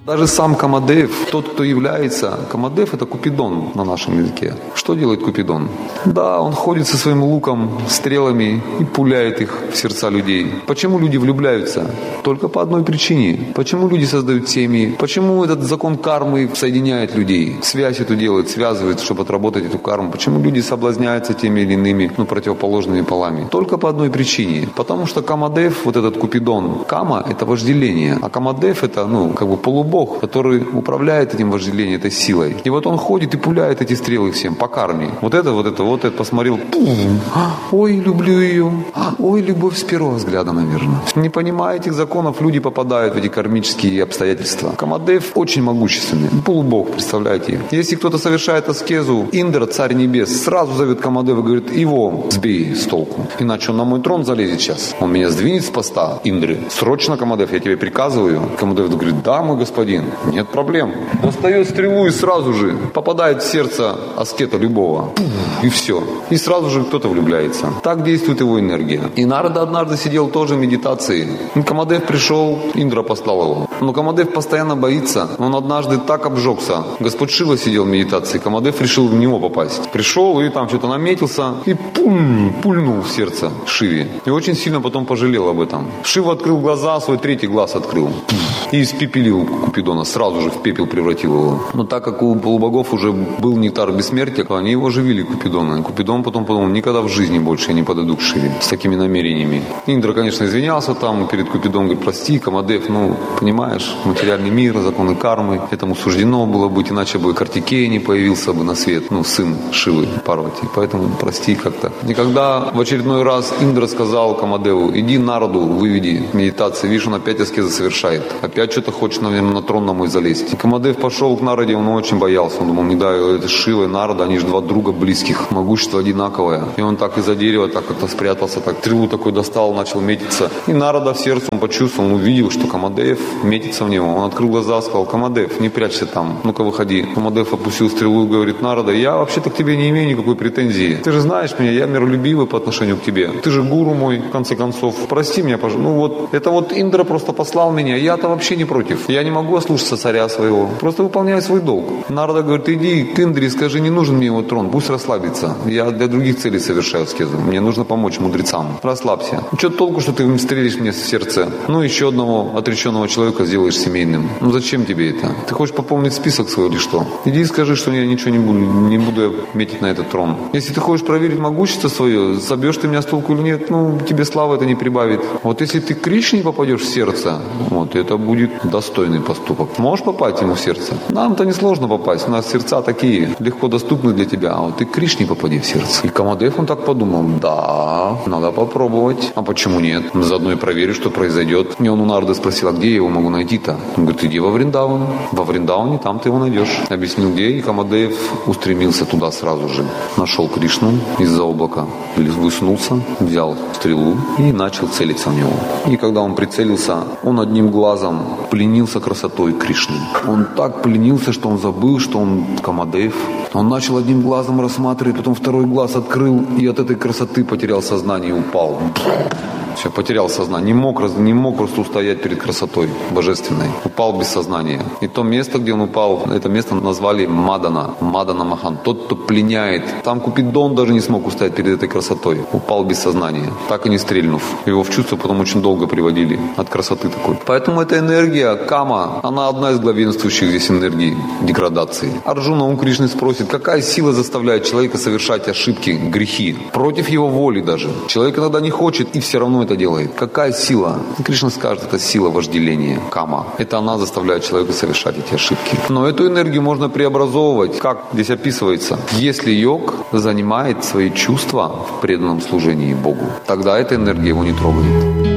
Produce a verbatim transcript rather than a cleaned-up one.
Даже сам Камадев, тот, кто является, Камадев — это Купидон на нашем языке. Что делает Купидон? Да, он ходит со своим луком, стрелами и пуляет их в сердца людей. Почему люди влюбляются? Только по одной причине. Почему люди создают семьи? Почему этот закон кармы соединяет людей? Связь эту делает, связывает, чтобы отработать эту карму. Почему люди соблазняются теми или иными, ну, противоположными полами? Только по одной причине. Потому что Камадев, вот этот Купидон, Кама — это вожделение, а Камадев — это, ну, как бы полубог, который управляет этим вожделением, этой силой. И вот он ходит и пуляет эти стрелы всем по карме. Вот это, вот это, вот это посмотрел. Пум, ой, люблю ее. Ой, любовь с первого взгляда, наверное. Не понимая этих законов, люди попадают в эти кармические обстоятельства. Камадев очень могущественный. Полубог, представляете. Если кто-то совершает аскезу, Индра, царь небес, сразу зовет Камадева и говорит: его сбей с толку. Иначе он на мой трон залезет сейчас. Он меня сдвинет с поста Индры. Срочно, Камадев, я тебе приказываю. Камадев говорит: да, мой господин. Нет проблем. Достает стрелу и сразу же попадает в сердце аскета любого. И все. И сразу же кто-то влюбляется. Так действует его энергия. И Нарада однажды сидел тоже в медитации. Камадев пришел, Индра послал его. Но Камадев постоянно боится. Он однажды так обжегся. Господь Шива сидел в медитации. Камадев решил в него попасть. Пришел и там что-то наметился. И пуль, пульнул в сердце Шиве. И очень сильно потом пожалел об этом. Шива открыл глаза, свой третий глаз открыл. И испепелил Купидона, сразу же в пепел превратил его. Но так как у полубогов уже был нектар бессмертия, они его оживили, Купидона. И Купидон потом подумал: никогда в жизни больше я не подойду к Шиве с такими намерениями. Индра, конечно, извинялся там перед Купидоном, говорит: прости, Камадев, ну, понимаешь, материальный мир, законы кармы, этому суждено было быть, иначе бы Картикей не появился бы на свет, ну, сын Шивы, Парвати. Поэтому прости как-то. И когда в очередной раз Индра сказал Камадеву: иди Нараду, выведи медитации, видишь, он опять аскезы совершает. Опять что-то хочет, наверное, на трон на мой залезть. И Камадев пошел к Нараде, он очень боялся. Он думал: не дай, это Шива и Нарада, они же два друга близких, могущество одинаковое. И он так из-за дерева так как-то спрятался, так стрелу такой достал, начал метиться. И Нарада в сердце он почувствовал, он увидел, что Камадев метится в него. Он открыл глаза, сказал: Камадев, не прячься там, ну-ка выходи. Камадев опустил стрелу и говорит: Нарада, я вообще-то к тебе не имею никакой претензии. Ты же знаешь меня, я миролюбивый по отношению к тебе. Ты же гуру мой, в конце концов. Прости меня, пожалуйста. Ну вот, это вот Индра просто послал меня, я-то вообще не против. Я не могу ослушаться царя своего. Просто выполняю свой долг. Нарада говорит: иди к Индре, скажи, не нужен мне его трон, пусть расслабится. Я для других целей совершаю аскезу. Мне нужно помочь мудрецам. Расслабься. Что толку, что ты стрелишь мне в сердце? Ну, еще одного отреченного человека сделаешь семейным. Ну, зачем тебе это? Ты хочешь пополнить список свой или что? Иди и скажи, что я ничего не буду, не буду я метить на этот трон. Если ты хочешь проверить могущество свое, собьешь ты меня с толку или нет, ну, тебе слава это не прибавит. Вот если ты к Кришне попадешь в сердце, вот, это будет достойный поступок. Можешь попасть ему в сердце? Нам-то несложно попасть. У нас сердца такие, легко доступны для тебя. А вот ты к Кришне попади в сердце. И Камадев, он так подумал: да, надо попробовать. А почему нет? Заодно и проверю, что произойдет. И он у Нарды спросил: а где я его могу найти-то? Он говорит: иди во Вриндаван. Во Вриндаване там ты его найдешь. Объяснил где, и Камадев устремился туда сразу же. Нашел Кришну из-за облака, высунулся, взял стрелу и начал целиться в него. И когда он прицелился, он одним глазом пленился красотой Кришны. Он так пленился, что он забыл, что он Камадев. Он начал одним глазом рассматривать, потом второй глаз открыл и от этой красоты потерял сознание и упал. Все, потерял сознание, не мог, не мог просто устоять перед красотой божественной. Упал без сознания. И то место, где он упал, это место назвали Мадана. Мадана Махан. Тот, кто пленяет. Там Купидон даже не смог устоять перед этой красотой. Упал без сознания, так и не стрельнув. Его в чувство потом очень долго приводили от красоты такой. Поэтому эта энергия, Кама, она одна из главенствующих здесь энергий деградации. Арджуна у Кришны спросит: какая сила заставляет человека совершать ошибки, грехи? Против его воли даже. Человек иногда не хочет и все равно это делает. Какая сила? Кришна скажет: это сила вожделения, Кама. Это она заставляет человека совершать эти ошибки. Но эту энергию можно преобразовывать. Как здесь описывается? Если йог занимает свои чувства в преданном служении Богу, тогда эта энергия его не трогает.